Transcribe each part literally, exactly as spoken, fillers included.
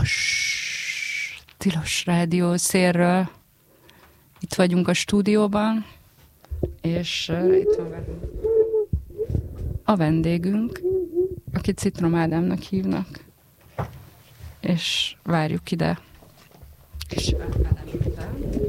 Tilos, Tilos Rádió szélről. Itt vagyunk a stúdióban, és uh, itt van velünk a vendégünk, akit Citrom Ádámnak hívnak, és várjuk ide. És Ádám ide.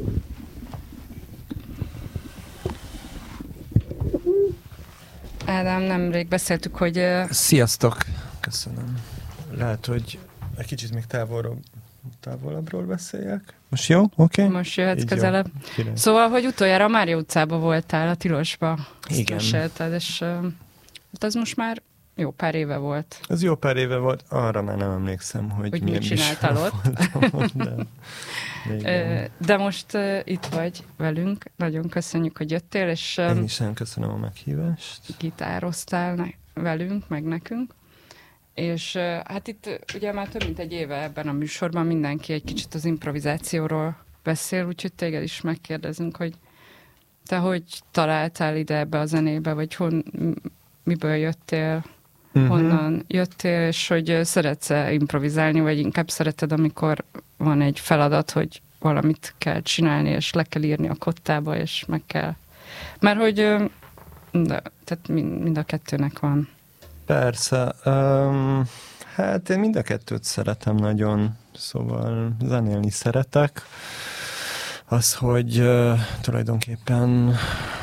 Ádám, nemrég beszéltük, hogy... Uh... Sziasztok! Köszönöm. Lehet, hogy egy kicsit még távolról, távolabbról beszéljek. Most jó? Oké? Okay? Most jöhetsz közelebb. Szóval, hogy utoljára a Mária utcában voltál, a Tilosba. Igen. Mesélted, és uh, ez most már jó pár éve volt. Ez jó pár éve volt, arra már nem emlékszem, hogy, hogy milyen mit csináltál ott. De, de, de most uh, itt vagy velünk, nagyon köszönjük, hogy jöttél, és um, én is nagyon köszönöm a meghívást. Gitároztál ne- velünk, meg nekünk. És uh, hát itt ugye már több mint egy éve ebben a műsorban mindenki egy kicsit az improvizációról beszél, úgyhogy téged is megkérdezünk, hogy te hogy találtál ide ebbe a zenébe, vagy hon, miből jöttél, uh-huh. honnan jöttél, és hogy szeretsz-e improvizálni, vagy inkább szereted, amikor van egy feladat, hogy valamit kell csinálni, és le kell írni a kottába, és meg kell. Mert hogy de, tehát mind, mind a kettőnek van. Persze. Um, hát én mind a kettőt szeretem nagyon, szóval zenélni szeretek. Az, hogy uh, tulajdonképpen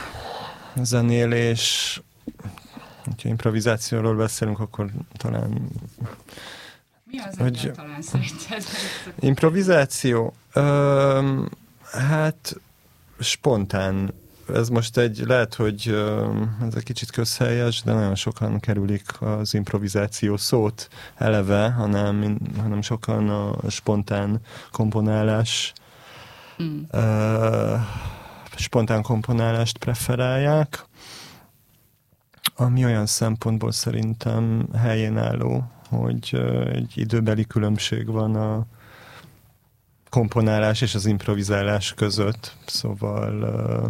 zenélés, hogyha improvizációról beszélünk, akkor talán... Mi az, hogy talán szerinted? Improvizáció? Um, hát spontán. Ez most egy, lehet, hogy ez egy kicsit közhelyes, de nagyon sokan kerülik az improvizáció szót eleve, hanem, hanem sokan a spontán komponálás, mm. uh, spontán komponálást preferálják, ami olyan szempontból szerintem helyén álló, hogy egy időbeli különbség van a komponálás és az improvizálás között, szóval uh,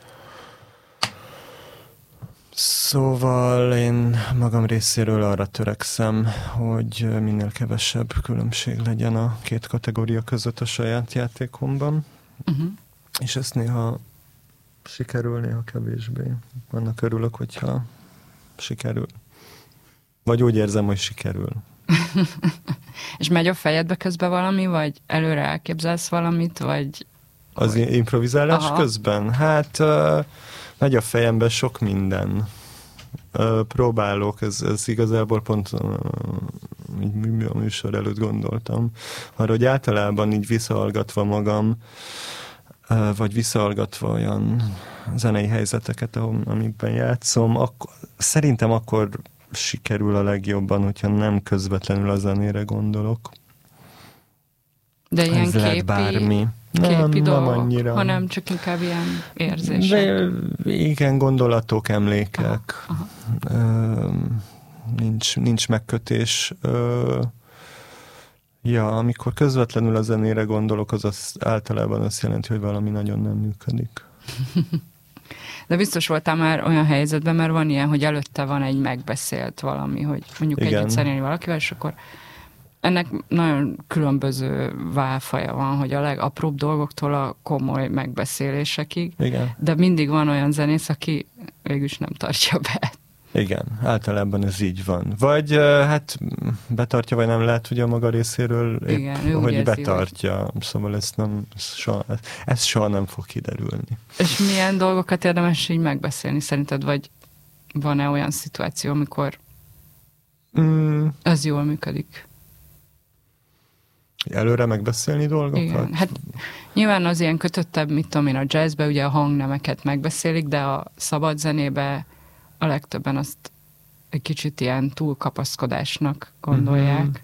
Szóval én magam részéről arra törekszem, hogy minél kevesebb különbség legyen a két kategória között a saját játékomban. Uh-huh. És ezt néha sikerül, néha kevésbé. Annak örülök, hogyha sikerül. Vagy úgy érzem, hogy sikerül. És megy a fejedbe közben valami, vagy előre elképzelsz valamit, vagy... Az vagy... improvizálás Aha. közben? Hát... Uh, megy a fejemben sok minden. Uh, próbálok, ez, ez igazából pont uh, így a műsor előtt gondoltam, arra, hogy általában így visszahallgatva magam, uh, vagy visszahallgatva olyan zenei helyzeteket, ahol, amikben játszom, akkor, szerintem akkor sikerül a legjobban, hogyha nem közvetlenül a zenére gondolok. De ilyen ez képi... lehet bármi. Képi nem, dolgok, nem annyira. hanem csak inkább ilyen érzések. De, igen, gondolatok, emlékek. Aha, aha. Ö, nincs, nincs megkötés. Ö, ja, amikor közvetlenül a zenére gondolok, az, az általában azt jelenti, hogy valami nagyon nem működik. De biztos voltál már olyan helyzetben, mert van ilyen, hogy előtte van egy megbeszélt valami, hogy mondjuk igen. együtt zenélni valakivel, és akkor ennek nagyon különböző válfaja van, hogy a legapróbb dolgoktól a komoly megbeszélésekig, igen. de mindig van olyan zenész, aki végülis nem tartja be. Igen, általában ez így van. Vagy hát betartja, vagy nem lehet, hogy a maga részéről épp, igen, hogy érzi, betartja. Hogy... Szóval ez, nem, ez, soha, ez soha nem fog kiderülni. És milyen dolgokat érdemes így megbeszélni szerinted? Vagy van-e olyan szituáció, amikor mm. ez jól működik? Előre megbeszélni dolgokat? Igen. Hát nyilván az ilyen kötöttebb, mit tudom én, a jazzbe ugye a hangnemeket megbeszélik, de a szabad zenébe a legtöbben azt egy kicsit ilyen túlkapaszkodásnak gondolják. Mm-hmm.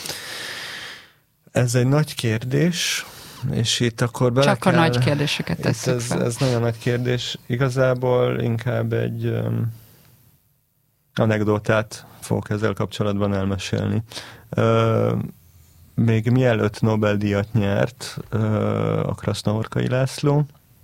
Ez egy nagy kérdés, és itt akkor bele Csak kell... a nagy kérdéseket tesszük ez, fel. Ez nagyon nagy kérdés. Igazából inkább egy um, anekdotát fogok ezzel kapcsolatban elmesélni. Uh, Még mielőtt Nobel-díjat nyert uh, a Krasznahorkai László,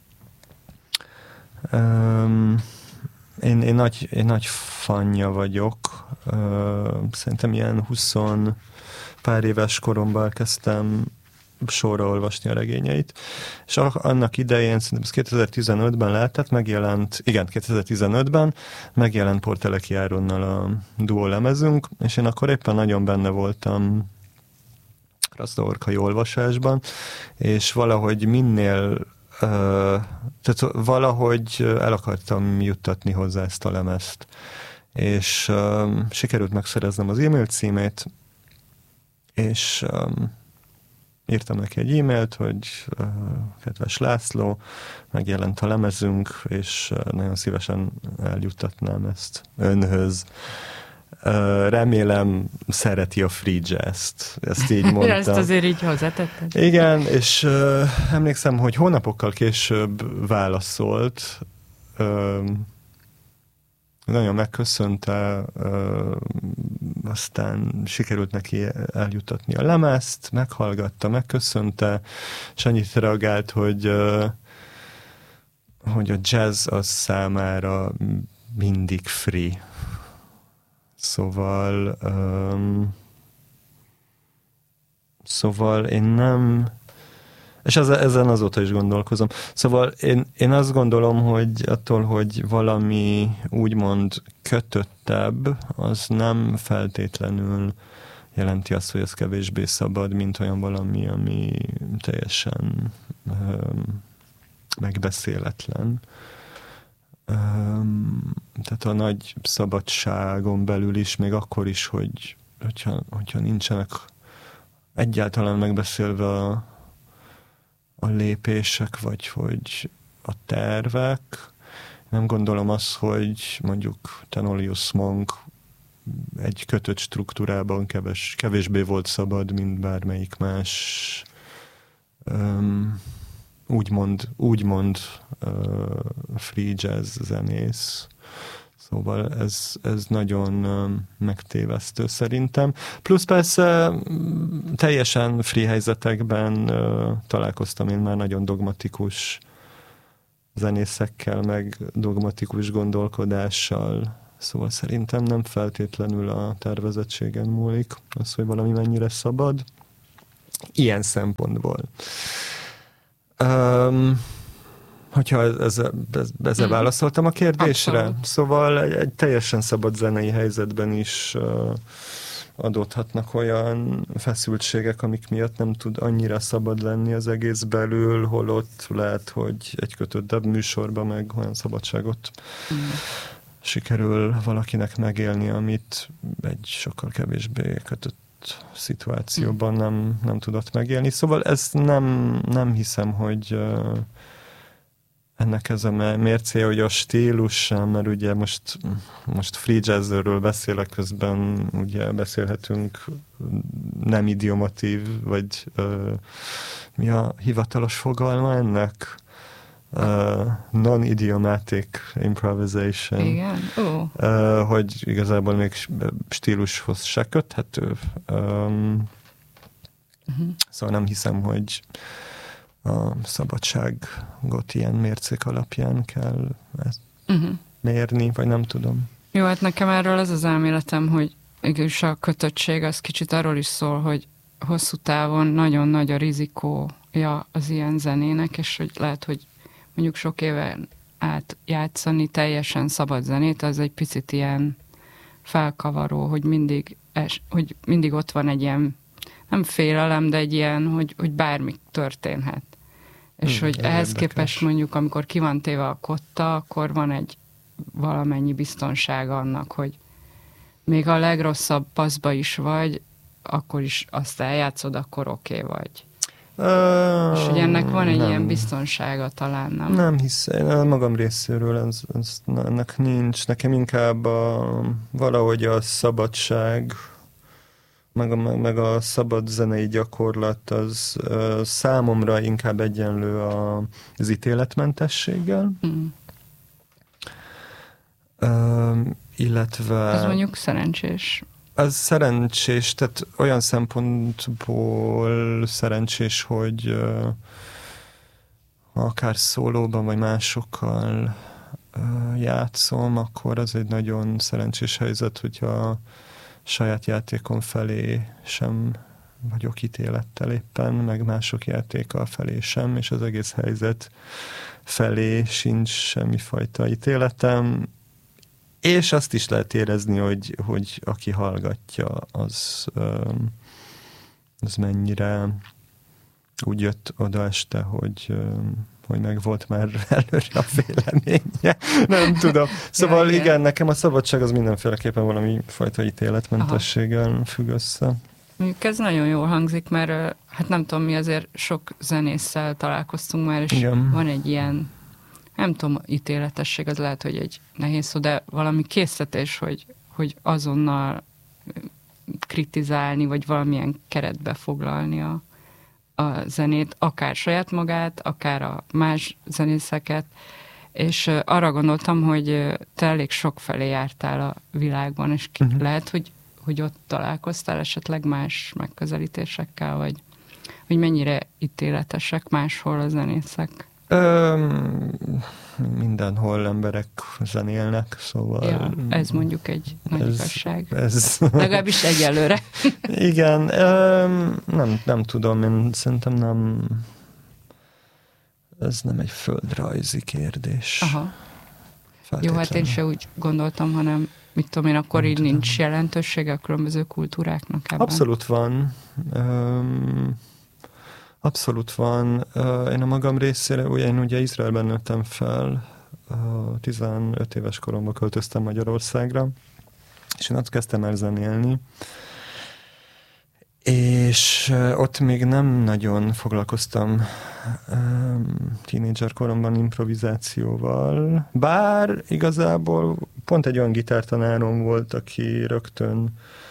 um, én, én, nagy, én nagy fanja vagyok. Uh, szerintem ilyen húsz pár éves koromban kezdtem sorra olvasni a regényeit, és annak idején, szerintem ez kétezer-tizenötben lehetett, megjelent, igen, kétezer-tizenötben megjelent Porteleki Áronnal a duó lemezünk, és én akkor éppen nagyon benne voltam Kraszna Orkai olvasásban, és valahogy minél uh, tehát valahogy el akartam juttatni hozzá ezt a lemezt, és um, sikerült megszereznem az e-mail címét, és um, írtam neki egy e-mailt, hogy uh, kedves László, megjelent a lemezünk, és uh, nagyon szívesen eljuttatnám ezt önhöz. Uh, remélem szereti a free jazz-t. Ezt így mondtam. Ezt azért így hozzátetted. Igen, és uh, emlékszem, hogy hónapokkal később válaszolt, uh, nagyon megköszönte, uh, aztán sikerült neki eljutatni a lemezt, meghallgatta, megköszönte, és annyit reagált, hogy, uh, hogy a jazz az számára mindig free. Szóval um, szóval én nem, és ezen azóta is gondolkozom. Szóval én, én azt gondolom, hogy attól, hogy valami úgymond kötöttebb, az nem feltétlenül jelenti azt, hogy ez kevésbé szabad, mint olyan valami, ami teljesen um, megbeszéletlen. Um, tehát a nagy szabadságon belül is, még akkor is, hogy hogyha, hogyha nincsenek egyáltalán megbeszélve a, a lépések, vagy hogy a tervek. Nem gondolom azt, hogy mondjuk Thenolius Monk egy kötött struktúrában keves, kevésbé volt szabad, mint bármelyik más um, úgymond, úgymond uh, free jazz zenész. Szóval ez, ez nagyon um, megtévesztő szerintem. Plusz persze um, teljesen free helyzetekben uh, találkoztam én már nagyon dogmatikus zenészekkel, meg dogmatikus gondolkodással. Szóval szerintem nem feltétlenül a tervezettségen múlik az, hogy valami mennyire szabad. Ilyen szempontból. Um, hogyha ezzel, ezzel válaszoltam a kérdésre. Abszolút. Szóval egy, egy teljesen szabad zenei helyzetben is uh, adódhatnak olyan feszültségek, amik miatt nem tud annyira szabad lenni az egész belül, holott lehet, hogy egy kötöttebb műsorban meg olyan szabadságot mm. sikerül valakinek megélni, amit egy sokkal kevésbé kötött szituációban nem, nem tudott megélni. Szóval ez nem, nem hiszem, hogy uh, ennek ez a mércéje, hogy a stílus sem, mert ugye most, most free jazzről beszélek, közben ugye beszélhetünk nem idiomatív, vagy uh, mi a hivatalos fogalma ennek? Uh, non-idiomatic improvisation. Igen? Oh. Uh, hogy igazából még stílushoz se köthető. Um, uh-huh. Szóval nem hiszem, hogy a szabadságot ilyen mércék alapján kell ezt uh-huh. mérni, vagy nem tudom. Jó, hát nekem erről az az elméletem, hogy igaz a kötöttség az kicsit arról is szól, hogy hosszú távon nagyon nagy a rizikója az ilyen zenének, és hogy lehet, hogy mondjuk sok éven át játszani teljesen szabad zenét, az egy picit ilyen felkavaró, hogy mindig, es, hogy mindig ott van egy ilyen, nem félelem, de egy ilyen, hogy, hogy bármi történhet. És hmm, hogy ehhez érdekes. Képest mondjuk, amikor ki van téve a kotta, akkor van egy valamennyi biztonsága annak, hogy még a legrosszabb paszba is vagy, akkor is azt eljátszod, akkor oké okay vagy. Uh, és hogy ennek van egy nem. ilyen biztonsága talán, nem? Nem hiszem, magam részéről ez, ez, ennek nincs. Nekem inkább a, valahogy a szabadság, meg a, meg a szabad zenei gyakorlat az uh, számomra inkább egyenlő a, az ítéletmentességgel. Mm. Uh, illetve... Ez mondjuk szerencsés. Ez szerencsés, tehát olyan szempontból szerencsés, hogy uh, akár szólóban, vagy másokkal uh, játszom, akkor az egy nagyon szerencsés helyzet, hogyha a saját játékom felé sem vagyok ítélettel éppen, meg mások játéka felé sem, és az egész helyzet felé sincs semmifajta ítéletem, és azt is lehet érezni, hogy, hogy aki hallgatja, az, az mennyire úgy jött oda este, hogy, hogy meg volt már előre a véleménye. Nem tudom. Szóval ja, igen. igen, nekem a szabadság az mindenféleképpen valami fajta ítéletmentességgel Aha. függ össze. Mondjuk ez nagyon jól hangzik, mert hát nem tudom, mi azért sok zenésszel találkoztunk már, és igen. van egy ilyen, nem tudom, ítéletesség, az lehet, hogy egy nehéz szó, de valami késztetés, hogy, hogy azonnal kritizálni, vagy valamilyen keretbe foglalni a, a zenét, akár saját magát, akár a más zenészeket, és arra gondoltam, hogy te elég sok felé jártál a világban, és uh-huh. lehet, hogy, hogy ott találkoztál esetleg más megközelítésekkel, vagy hogy mennyire ítéletesek máshol a zenészek? Öm, mindenhol emberek zenélnek, szóval... Ja, ez mondjuk egy nagy ez, igazság. Ez... Legalábbis egyelőre. Igen, öm, nem, nem tudom, én szerintem nem... Ez nem egy földrajzi kérdés. Aha. Jó, hát én se úgy gondoltam, hanem mit tudom én, akkor nem így tudom. Nincs jelentősége a különböző kultúráknak ebben. Abszolút van. Öm, Abszolút van. Én a magam részére, ugye én ugye Izraelben nőttem fel, tizenöt éves koromban költöztem Magyarországra, és én ott kezdtem el zenélni, és ott még nem nagyon foglalkoztam tínédzser koromban improvizációval, bár igazából pont egy olyan gitártanárom volt, aki rögtön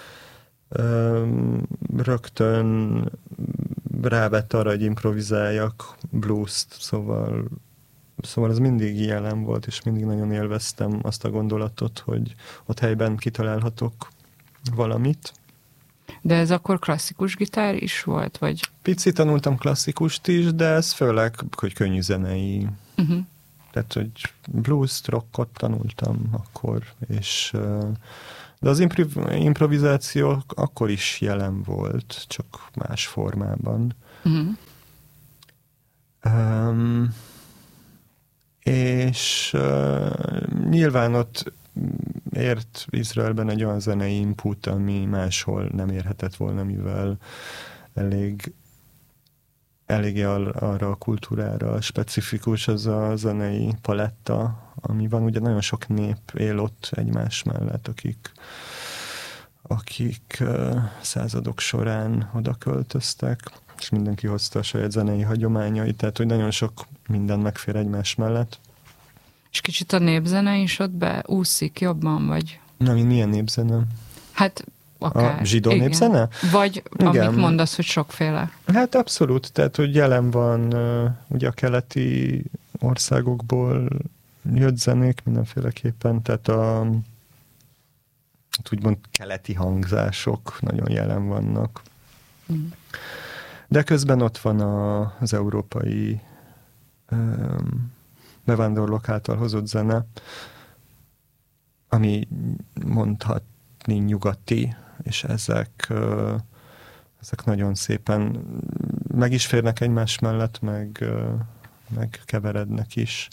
rögtön rávett arra, hogy improvizáljak blues-t, szóval, szóval ez mindig jelen volt, és mindig nagyon élveztem azt a gondolatot, hogy ott helyben kitalálhatok valamit. De ez akkor klasszikus gitár is volt, vagy? Picit tanultam klasszikust is, de ez főleg, hogy könnyű zenei. Uh-huh. Tehát, hogy blues-t, rockot tanultam akkor, és de az improv- improvizáció akkor is jelen volt, csak más formában. Uh-huh. Um, és uh, nyilván ott ért Izraelben egy olyan zenei input, ami máshol nem érhetett volna, mivel elég eléggé arra a kultúrára specifikus az a zenei paletta, ami van. Ugye nagyon sok nép él ott egymás mellett, akik, akik uh, századok során oda költöztek, és mindenki hozta a saját zenei hagyományait, tehát hogy nagyon sok minden megfér egymás mellett. És kicsit a népzene is ott beúszik jobban, vagy? Na, milyen népzene? Hát akár. A zsidó igen. népzene? Vagy igen. Amit mondasz, hogy sokféle. Hát abszolút, tehát hogy jelen van uh, ugye a keleti országokból jött zenék mindenféleképpen, tehát a hát úgymond keleti hangzások nagyon jelen vannak. Mm. De közben ott van a, az európai um, bevándorlók által hozott zene, ami mondhatni nyugati, és ezek, uh, ezek nagyon szépen meg is férnek egymás mellett, meg, uh, meg keverednek is.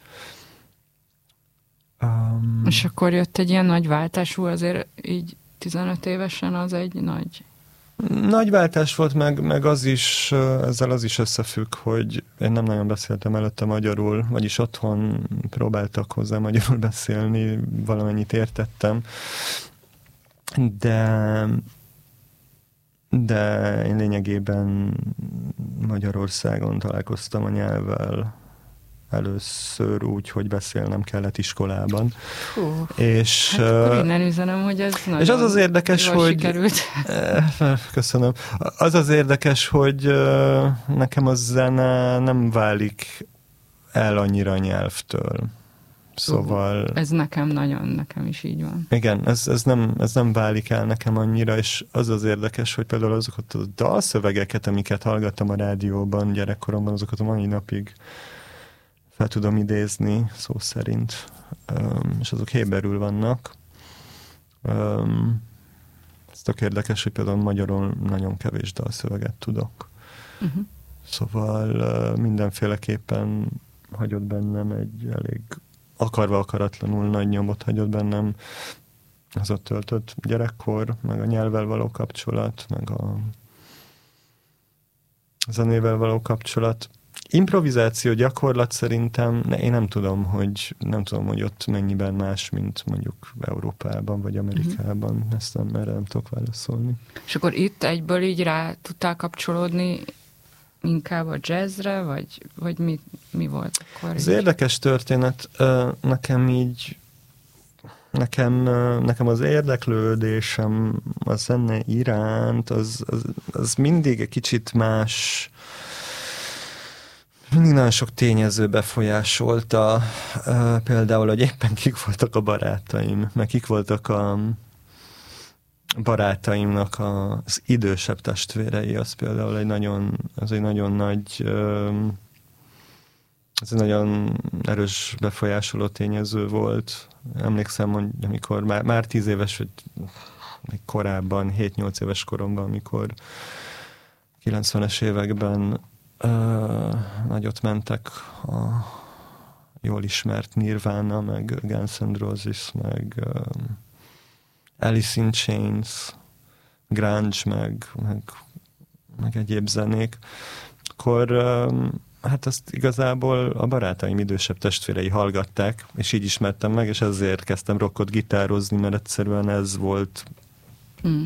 Um, és akkor jött egy ilyen nagy váltású, azért így tizenöt évesen az egy nagy... Nagy váltás volt, meg, meg az is, ezzel az is összefügg, hogy én nem nagyon beszéltem előtte magyarul, vagyis otthon próbáltak hozzá magyarul beszélni, valamennyit értettem, de, de én lényegében Magyarországon találkoztam a nyelvvel először úgy, hogy beszélnem kellett iskolában. Hú, és, hát akkor innen üzenem, hogy ez nagyon és az az érdekes, hogy sikerült. Köszönöm. Az az érdekes, hogy nekem a zene nem válik el annyira a nyelvtől. Szóval... Uh, ez nekem nagyon, nekem is így van. Igen, ez, ez, nem, ez nem válik el nekem annyira, és az az érdekes, hogy például azokat a dalszövegeket, amiket hallgattam a rádióban gyerekkoromban, azokat a mai napig fel tudom idézni szó szerint, um, és azok héberül vannak. Um, ez tök érdekes, hogy például magyarul nagyon kevés dalszöveget tudok. Uh-huh. Szóval mindenféleképpen hagyott bennem egy elég akarva akaratlanul nagy nyomot hagyott bennem az ott töltött gyerekkor, meg a nyelvvel való kapcsolat, meg a zenével való kapcsolat. Improvizáció gyakorlat szerintem, ne, én nem tudom, hogy nem tudom, hogy ott mennyiben más, mint mondjuk Európában vagy Amerikában. Uh-huh. Ezt nem, erre nem tudok válaszolni. És akkor itt egyből így rá tudtál kapcsolódni inkább a jazzre, vagy, vagy mi, mi volt akkor? Az így? Érdekes történet, nekem így nekem, nekem az érdeklődésem a zene iránt, az, az, az mindig egy kicsit más, mindig nagyon sok tényező befolyásolta, például, hogy éppen kik voltak a barátaim, meg kik voltak a barátaimnak az idősebb testvérei, az például egy nagyon, az egy nagyon nagy, ez egy nagyon erős befolyásoló tényező volt. Emlékszem, hogy amikor már, már tíz éves, vagy még korábban, hét-nyolc éves koromban, amikor kilencvenes években uh, nagyot mentek a jól ismert Nirvana, meg Guns N' Roses, meg uh, Alice in Chains, grunge, meg, meg, meg egyéb zenék, akkor um, hát azt igazából a barátaim idősebb testvérei hallgatták, és így ismertem meg, és ezért kezdtem rockot gitározni, mert egyszerűen ez volt, mm.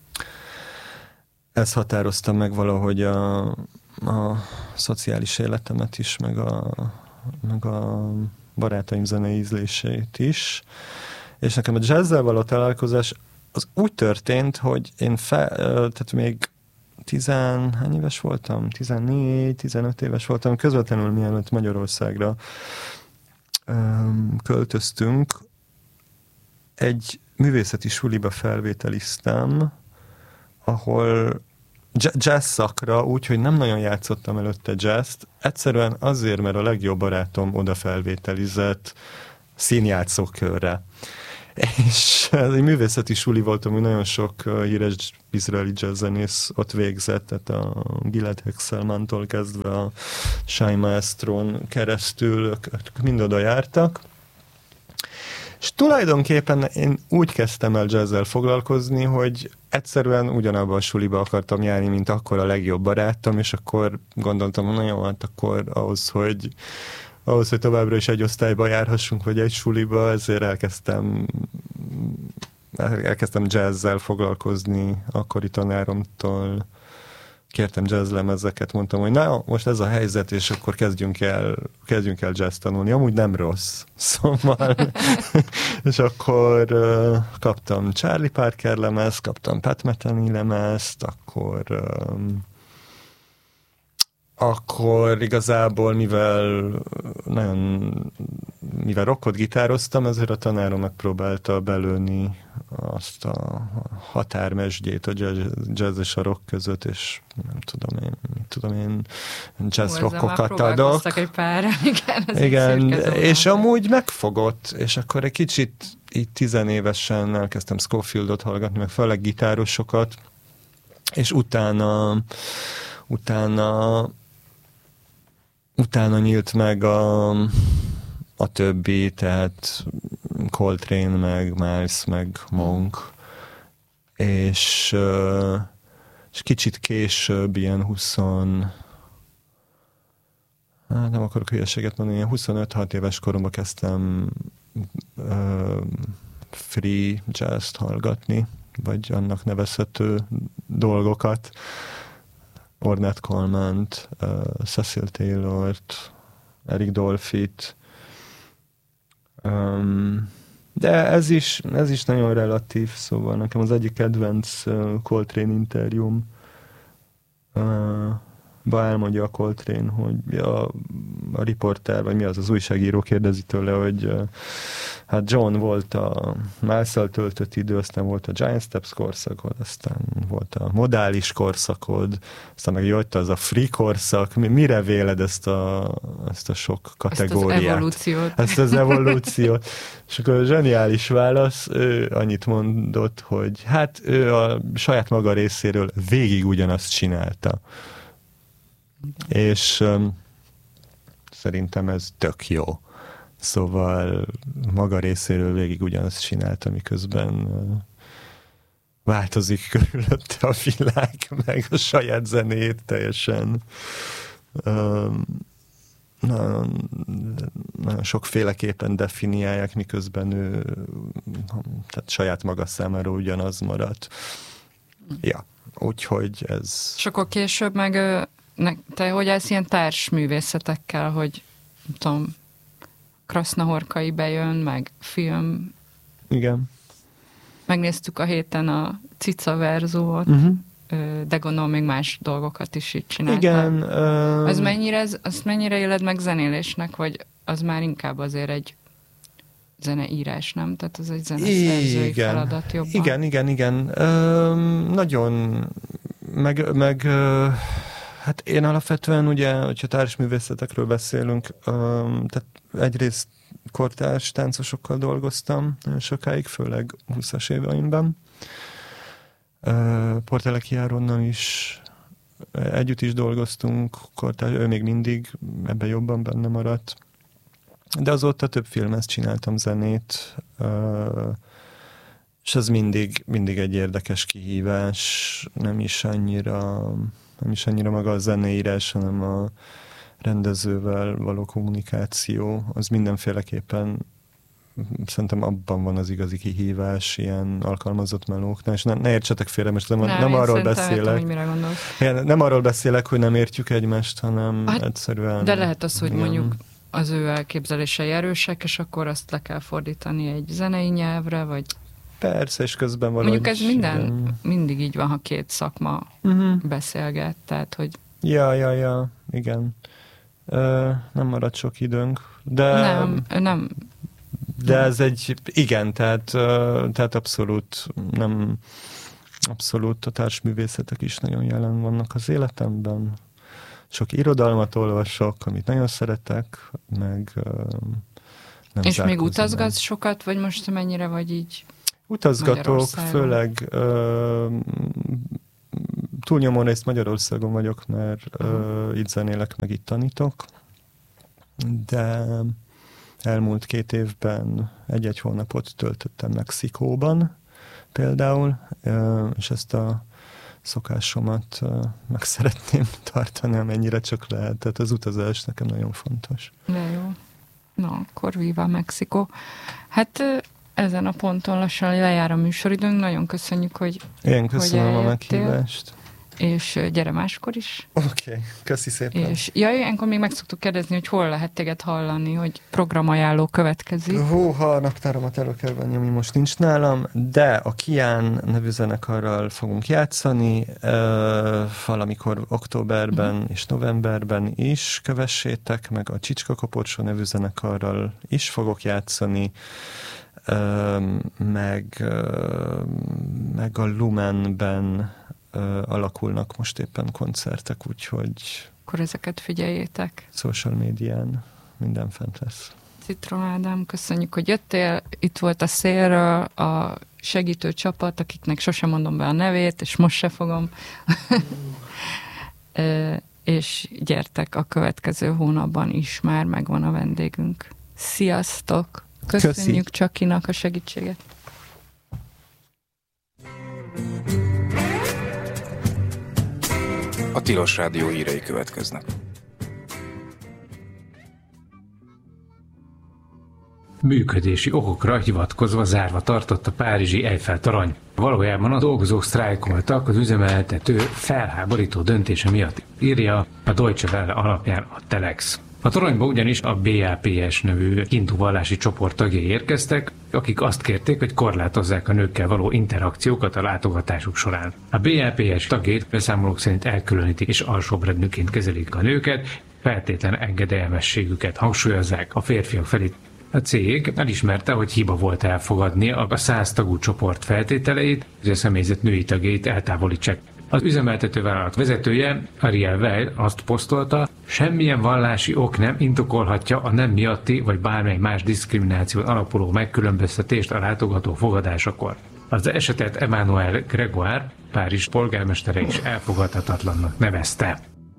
ez határozta meg valahogy a, a szociális életemet is, meg a, meg a barátaim zenei ízlését is. És nekem a jazzzel való találkozás az úgy történt, hogy én fe, tehát még tizen, hány éves voltam? tizennégy, tizenöt éves voltam, közvetlenül mielőtt Magyarországra um, költöztünk. Egy művészeti suliba felvételiztem, ahol jazz szakra, úgyhogy nem nagyon játszottam előtte jazzt, egyszerűen azért, mert a legjobb barátom oda felvételizett színjátszókörre. És ez egy művészeti suli volt, ami nagyon sok uh, híres izraeli jazzzenész ott végzett, tehát a Gilad Hexelmantól kezdve a Shai Maestron keresztül mind oda jártak. És tulajdonképpen én úgy kezdtem el jazzzel foglalkozni, hogy egyszerűen ugyanabban a suliba akartam járni, mint akkor a legjobb barátom, és akkor gondoltam, hogy nagyon, hát akkor ahhoz, hogy ahhoz, hogy továbbra is egy osztályba járhassunk, vagy egy suliba, ezért elkezdtem elkezdtem jazzzel foglalkozni akkori tanáromtól. Kértem jazzlemezeket, mondtam, hogy na, most ez a helyzet, és akkor kezdjünk el, kezdjünk el jazz tanulni. Amúgy nem rossz. Szóval, és akkor uh, kaptam Charlie Parker lemezt, kaptam Pat Metheny lemezt, akkor um, akkor igazából, mivel nagyon, mivel rockot gitároztam, ezért a tanárom megpróbálta belőni azt a határmesdjét a jazz, jazz és a rock között, és nem tudom én, mit tudom én, jazz Ó, rockokat adok. Egy pár, igen, igen, és amúgy megfogott, és akkor egy kicsit így tizenévesen elkezdtem Scofieldot hallgatni, meg főleg gitárosokat, és utána utána Utána nyílt meg a, a többi, tehát Coltrane, meg Miles, meg Monk, és, és kicsit később, ilyen huszon, hát nem akarok hülyeséget mondani, ilyen huszonöt-hat éves koromban kezdtem uh, free jazz-t hallgatni, vagy annak nevezhető dolgokat. Ornette Coleman-t, uh, Cecil Taylort, Eric Dolphyt. Um, de ez is, ez is nagyon relatív, szóval nekem az egyik kedvenc uh, Coltrane interjúm uh, elmondja a Coltrane, hogy a, a riporter, vagy mi az az újságíró kérdezi tőle, hogy hát John volt a Miles-szal töltött idő, aztán volt a Giant Steps korszakod, aztán volt a modális korszakod, aztán meg jött az a free korszak. Mire véled ezt a, ezt a sok kategóriát? Ezt az evolúciót. Ezt az evolúciót. És akkor a zseniális válasz, ő annyit mondott, hogy hát ő a saját maga részéről végig ugyanazt csinálta. És um, szerintem ez tök jó. Szóval maga részéről végig ugyanazt csinálta, miközben uh, változik körülötte a világ, meg a saját zenét teljesen um, nagyon, nagyon sokféleképpen definiálják, miközben ő tehát saját maga számára ugyanaz maradt. Ja, úgyhogy ez... És akkor később meg ne, te hogy állsz ilyen társművészetekkel, hogy nem tudom, Krasznahorkai bejön, meg film. Igen. Megnéztük a héten a Cica verzót, uh-huh. de gondolom még más dolgokat is így csináltál. Igen. Um... Az mennyire, azt mennyire éled meg zenélésnek, vagy az már inkább azért egy zeneírás, nem? Tehát az egy zeneszerzői feladat jobban. Igen, igen, igen. Um, nagyon meg, meg uh, hát én alapvetően ugye, hogyha társművészetekről beszélünk, um, tehát egyrészt kortárs táncosokkal dolgoztam nagyon sokáig, főleg húszas éveimben. Uh, Porteleki Áronnal is együtt is dolgoztunk, kortárs, ő még mindig ebben jobban benne maradt. De azóta több filmhez csináltam zenét, uh, és ez mindig, mindig egy érdekes kihívás, nem is annyira, nem is annyira maga a zeneírás, hanem a rendezővel való kommunikáció, az mindenféleképpen szerintem abban van az igazi kihívás, ilyen alkalmazott melóknál, és ne, ne értsetek félre, most nem, nem, nem arról beszélek. Értem, nem arról beszélek, hogy nem értjük egymást, hanem hát, egyszerűen... De lehet az, hogy igen. mondjuk az ő elképzelései erősek, és akkor azt le kell fordítani egy zenei nyelvre, vagy... Persze, és közben valahogy... Mondjuk ez minden, mindig így van, ha két szakma uh-huh. beszélget, tehát, hogy... Ja, ja, ja, igen. Uh, nem marad sok időnk, de... Nem, nem... De ez egy, igen, tehát, uh, tehát abszolút nem, abszolút a társművészetek is nagyon jelen vannak az életemben. Sok irodalmat olvasok, amit nagyon szeretek, meg uh, nem És még utazgatsz sokat, vagy most mennyire vagy így Utazgatok, főleg uh, túlnyomó részt Magyarországon vagyok, mert uh, itt zenélek, meg itt tanítok, de elmúlt két évben egy-egy hónapot töltöttem Mexikóban például, és ezt a szokásomat meg szeretném tartani, amennyire csak lehet. Tehát az utazás nekem nagyon fontos. De jó. Na, akkor viva Mexikó. Hát ezen a ponton lassan lejár a műsoridőnk. Nagyon köszönjük, hogy Én köszönöm a meghívást. És gyere máskor is. Oké, okay, köszi szépen. És ja, ilyenkor még meg szoktuk kérdezni, hogy hol lehet téged hallani, hogy programajánló következik. Húha, a naptáramat elő kell venni, ami most nincs nálam, de a Kián nevű zenekarral fogunk játszani, uh, valamikor októberben uh-huh. és novemberben is kövessétek, meg a Csicska Koporsó nevű zenekarral is fogok játszani, uh, meg, uh, meg a Lumenben Uh, alakulnak most éppen koncertek, úgyhogy... Akkor ezeket figyeljétek. Social médián minden fent lesz. Citrom Ádám, köszönjük, hogy jöttél. Itt volt a Szélről a segítő csapat, akiknek sosem mondom be a nevét, és most se fogom. uh, és gyertek a következő hónapban is, már megvan a vendégünk. Sziasztok! Köszönjük Köszi. Csakinak a segítséget. A Tilos Rádió hírei következnek. Működési okokra hivatkozva zárva tartott a párizsi Eiffel torony. Valójában a dolgozók sztrájkoltak az üzemeltető felháborító döntése miatt, írja a Deutsche Welle alapján a Telex. A toronyba ugyanis a bé á pé es nevű hindu vallási csoport tagjai érkeztek, akik azt kérték, hogy korlátozzák a nőkkel való interakciókat a látogatásuk során. A bé á pé es tagjait beszámolók szerint elkülönítik és alsóbrendnőként kezelik a nőket, feltétlen engedelmességüket hangsúlyozzák a férfiak felé. A cég elismerte, hogy hiba volt elfogadni a száz tagú csoport feltételeit, hogy a személyzet női tagjait eltávolítsák. Az üzemeltető vállalat vezetője, Ariel Weil azt posztolta, semmilyen vallási ok nem indokolhatja a nem miatti vagy bármely más diszkrimináción alapuló megkülönböztetést a látogató fogadásakor. Az esetet Emmanuel Gregoire, Párizs polgármestere is elfogadhatatlannak nevezte.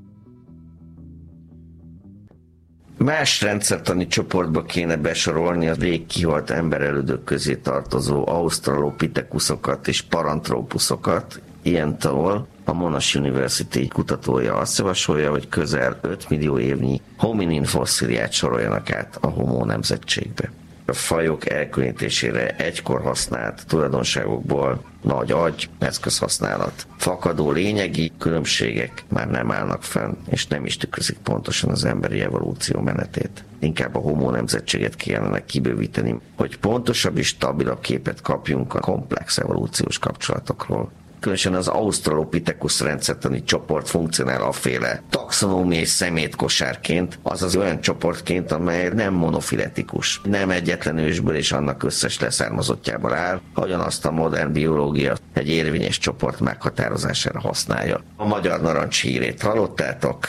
Más rendszertani csoportba kéne besorolni a rég kihalt emberelődők közé tartozó australopithecuszokat és paranthropuszokat. Ilyentől a Monash University kutatója azt javasolja, hogy közel öt millió évnyi hominin fosszíliát soroljanak át a homo nemzetségbe. A fajok elkülönítésére egykor használt tulajdonságokból nagy agy, eszközhasználat, fakadó lényegi különbségek már nem állnak fenn, és nem is tükrözik pontosan az emberi evolúció menetét. Inkább a homo nemzetséget kellene kibővíteni, hogy pontosabb és stabilabb képet kapjunk a komplex evolúciós kapcsolatokról. Különösen az Australopithecus rendszertani csoport funkcionál aféle taxonómiai szemétkosárként, azaz olyan csoportként, amely nem monofiletikus, nem egyetlen ősből és annak összes leszármazottjából áll, ahogyan azt a modern biológia egy érvényes csoport meghatározására használja. A magyar narancs hírét hallottátok?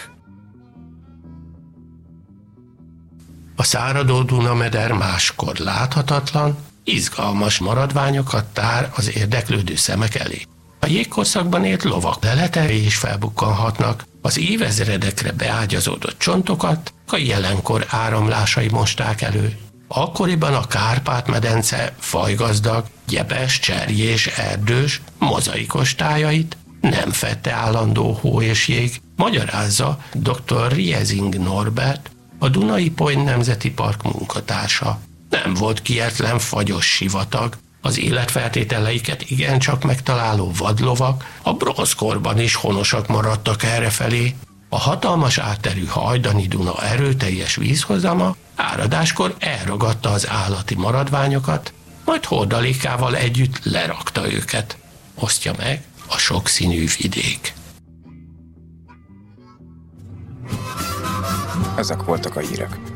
A száradó Dunameder máskor láthatatlan, izgalmas maradványokat tár az érdeklődő szemek elé. A jégkorszakban élt lovak leletei is felbukkanhatnak, az évezredekre beágyazódott csontokat a jelenkor áramlásai mosták elő. Akkoriban a Kárpát-medence fajgazdag, gyepes, cserjés, erdős, mozaikos tájait nem fedte állandó hó és jég, magyarázza dr. Riezing Norbert, a Dunai-Pony Nemzeti Park munkatársa. Nem volt kietlen fagyos sivatag, az életfeltételeiket igencsak megtaláló vadlovak a bronzkorban is honosak maradtak errefelé. A hatalmas átterű hajdani Duna erőteljes vízhozama áradáskor elragadta az állati maradványokat, majd hordalékával együtt lerakta őket. Osztja meg a sokszínű vidék. Ezek voltak a hírek.